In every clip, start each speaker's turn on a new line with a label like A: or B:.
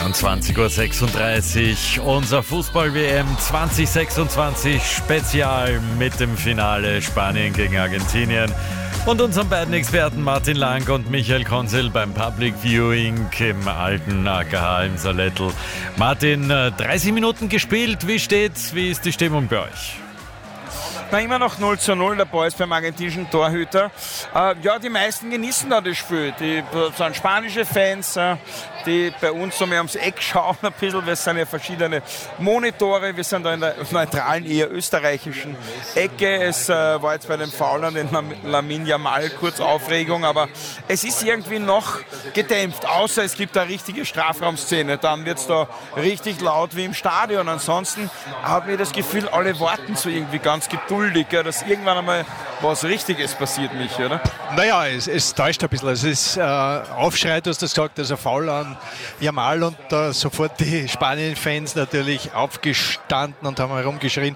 A: Und 20.36 Uhr, unser Fußball-WM 2026 Spezial mit dem Finale Spanien gegen Argentinien und unseren beiden Experten Martin Lang und Michael Konzel beim Public Viewing im alten AKH im Salettl. Martin, 30 Minuten gespielt, wie steht's? Wie ist die Stimmung bei euch?
B: Na, immer noch 0:0, der Ball ist beim argentinischen Torhüter. Die meisten genießen da das Spiel. Die sind spanische Fans, die bei uns so mehr ums Eck schauen ein bisschen. Wir sind ja verschiedene Monitore. Wir sind da in der neutralen, eher österreichischen Ecke. Es war jetzt bei den Foul an den Lamine Yamal kurz Aufregung, aber es ist irgendwie noch gedämpft, außer es gibt eine richtige Strafraumszene. Dann wird es da richtig laut wie im Stadion. Ansonsten hat mir das Gefühl, alle warten so irgendwie ganz geduldig, dass irgendwann einmal was Richtiges passiert, mich, oder?
C: Naja, es täuscht ein bisschen. Es ist Aufschrei, du hast das gesagt, also Foul an Yamal und sofort die Spanien-Fans natürlich aufgestanden und haben herumgeschrien.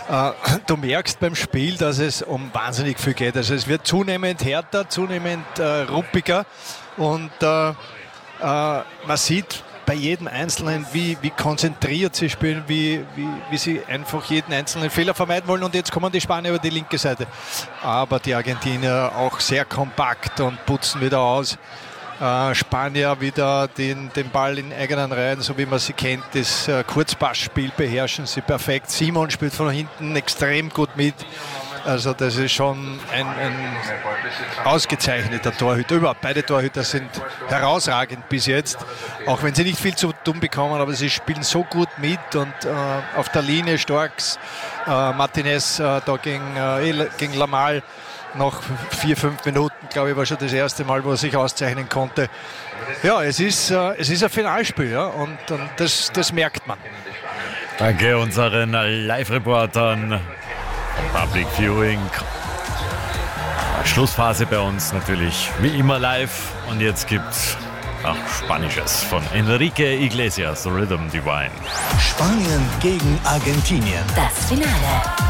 C: Du merkst beim Spiel, dass es um wahnsinnig viel geht. Also es wird zunehmend härter, zunehmend ruppiger und man sieht bei jedem Einzelnen, wie konzentriert sie spielen, wie sie einfach jeden einzelnen Fehler vermeiden wollen. Und jetzt kommen die Spanier über die linke Seite. Aber die Argentinier auch sehr kompakt und putzen wieder aus. Spanier wieder den Ball in eigenen Reihen, so wie man sie kennt. Das Kurzpassspiel beherrschen sie perfekt. Simon spielt von hinten extrem gut mit. Also das ist schon ein ausgezeichneter Torhüter. Überhaupt beide Torhüter sind herausragend bis jetzt, auch wenn sie nicht viel zu tun bekommen, aber sie spielen so gut mit und auf der Linie Storks, Martinez da gegen Lamal nach 4-5 Minuten, glaube ich, war schon das erste Mal, wo er sich auszeichnen konnte. Ja, es ist ein Finalspiel, ja, und das merkt man.
A: Danke unseren Live-Reportern. Public Viewing. Schlussphase bei uns natürlich wie immer live. Und jetzt gibt's auch Spanisches von Enrique Iglesias, Rhythm Divine.
D: Spanien gegen Argentinien.
E: Das Finale.